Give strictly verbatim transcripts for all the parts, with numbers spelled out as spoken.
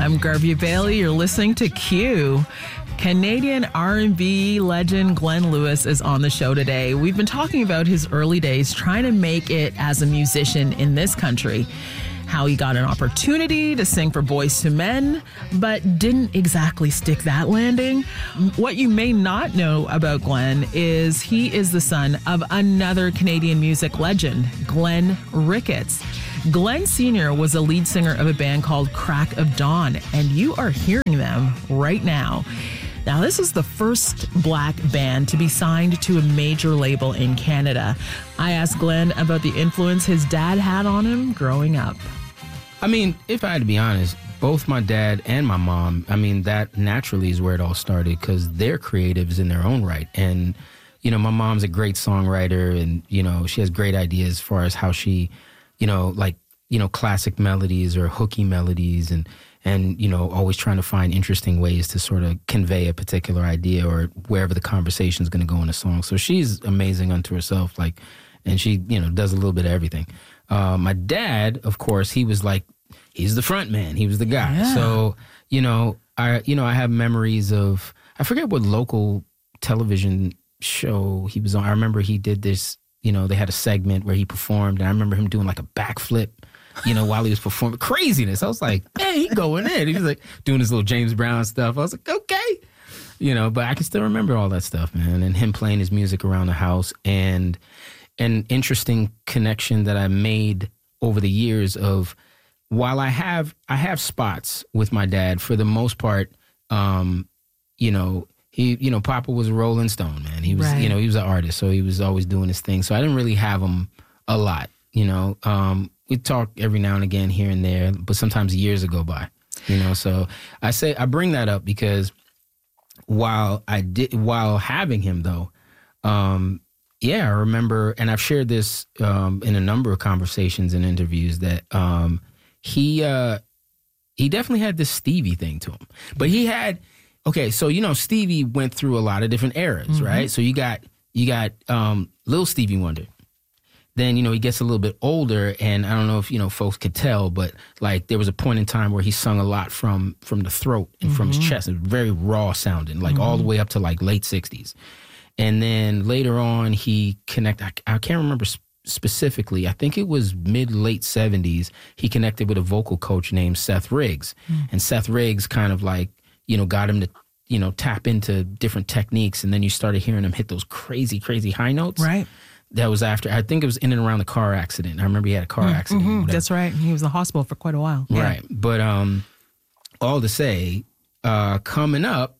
I'm Garvey Bailey. You're listening to Q. Canadian R and B legend Glenn Lewis is on the show today. We've been talking about his early days trying to make it as a musician in this country. How he got an opportunity to sing for Boyz two Men, but didn't exactly stick that landing. What you may not know about Glenn is he is the son of another Canadian music legend, Glenn Ricketts. Glenn Senior was a lead singer of a band called Crack of Dawn, and you are hearing them right now. Now, this is the first Black band to be signed to a major label in Canada. I asked Glenn about the influence his dad had on him growing up. I mean, if I had to be honest, both my dad and my mom, I mean, that naturally is where it all started because they're creatives in their own right. And, you know, my mom's a great songwriter and, you know, she has great ideas as far as how she, you know, like, you know, classic melodies or hooky melodies and, and, you know, always trying to find interesting ways to sort of convey a particular idea or wherever the conversation is going to go in a song. So she's amazing unto herself, like, and she, you know, does a little bit of everything. Uh, my dad, of course, he was like, he's the front man. He was the guy. Yeah. So, you know, I, you know, I have memories of, I forget what local television show he was on. I remember he did this, you know, they had a segment where he performed and I remember him doing like a backflip, you know, while he was performing. Craziness. I was like, man, he going in. He was like doing his little James Brown stuff. I was like, okay. You know, but I can still remember all that stuff, man. And him playing his music around the house and an interesting connection that I made over the years of, while I have I have spots with my dad, for the most part, um, you know, he you know, Papa was a Rolling Stone, man. He was right. you know, he was an artist, so he was always doing his thing. So I didn't really have him a lot, you know. Um, we talk every now and again here and there, but sometimes years would go by, you know. So I say I bring that up because while I did while having him though, um, yeah, I remember, and I've shared this um, in a number of conversations and interviews that. Um, He uh, he definitely had this Stevie thing to him. But he had, okay, so, you know, Stevie went through a lot of different eras, mm-hmm. right? So you got you got um, Lil Stevie Wonder. Then, you know, he gets a little bit older, and I don't know if, you know, folks could tell, but, like, there was a point in time where he sung a lot from from the throat and mm-hmm. from his chest. It was very raw sounding, like, mm-hmm. all the way up to, like, late sixties. And then later on, he connected, I, I can't remember specifically, I think it was mid-late seventies, he connected with a vocal coach named Seth Riggs. Mm. And Seth Riggs kind of like, you know, got him to, you know, tap into different techniques. And then you started hearing him hit those crazy, crazy high notes. Right. That was after, I think it was in and around the car accident. I remember he had a car mm, accident. Mm-hmm. That's right. He was in the hospital for quite a while. Yeah. Right. But um, all to say, uh, coming up,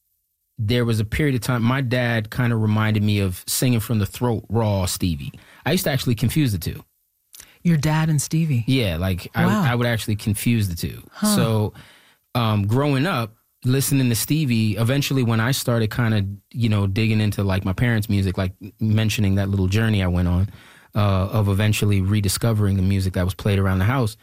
there was a period of time, my dad kind of reminded me of singing from the throat raw Stevie. I used to actually confuse the two. Your dad and Stevie? Yeah, like wow. I, I would actually confuse the two. Huh. So um, growing up, listening to Stevie, eventually when I started kind of, you know, digging into like my parents' music, like mentioning that little journey I went on uh, of eventually rediscovering the music that was played around the house,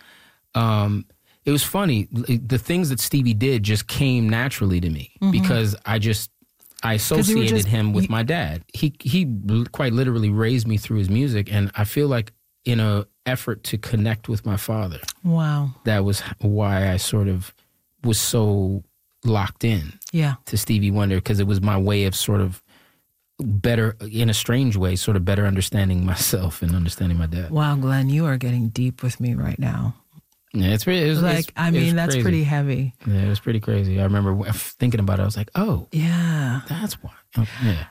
um, it was funny. The things that Stevie did just came naturally to me mm-hmm. because I just, I associated just, him with you, my dad. He he quite literally raised me through his music, and I feel like in a effort to connect with my father. Wow. That was why I sort of was so locked in yeah. to Stevie Wonder, because it was my way of sort of better, in a strange way, sort of better understanding myself and understanding my dad. Wow, Glenn, you are getting deep with me right now. Yeah, it's pretty. It was, like it's, I mean, that's crazy. Pretty heavy. Yeah, it was pretty crazy. I remember thinking about it. I was like, "Oh, yeah, that's why." Okay, yeah.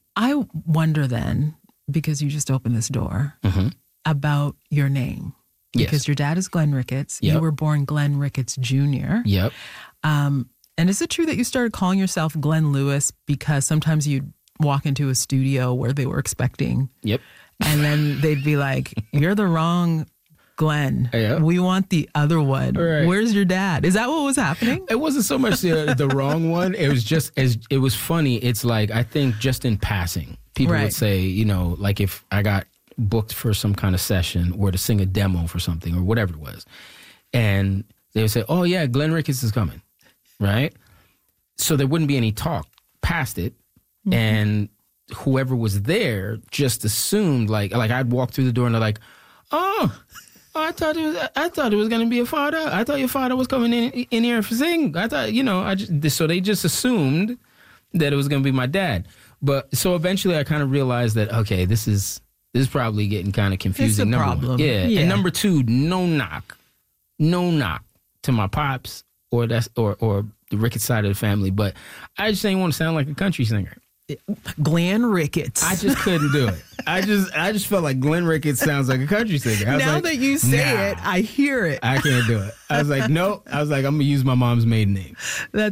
I wonder then, because you just opened this door, mm-hmm. about your name. Yes. Because your dad is Glenn Ricketts. Yep. You were born Glenn Ricketts Junior Yep. Um, and is it true that you started calling yourself Glenn Lewis because sometimes you'd walk into a studio where they were expecting? Yep. And then they'd be like, "You're the wrong Glenn. Yeah. We want the other one. Right. Where's your dad?" Is that what was happening? It wasn't so much the, the wrong one. It was just as it was funny. It's like, I think just in passing, people right. would say, you know, like if I got booked for some kind of session or to sing a demo for something or whatever it was, and they would say, "Oh yeah, Glenn Ricketts is coming," right? So there wouldn't be any talk past it, mm-hmm. and whoever was there just assumed like like I'd walk through the door and they're like, "Oh." Oh, I thought it was. I thought it was gonna be a father. I thought your father was coming in in here for sing. I thought, you know, I just so they just assumed that it was gonna be my dad. But so eventually, I kind of realized that okay, this is this is probably getting kind of confusing. It's a number problem. One. Yeah. yeah. And number two, no knock, no knock to my pops or that's or or the Ricketts side of the family. But I just didn't want to sound like a country singer. Glenn Ricketts. I just couldn't do it. I just I just felt like Glenn Ricketts sounds like a country singer. I was now like, that you say nah, it, I hear it. I can't do it. I was like, nope. I was like, I'm gonna use my mom's maiden name. That's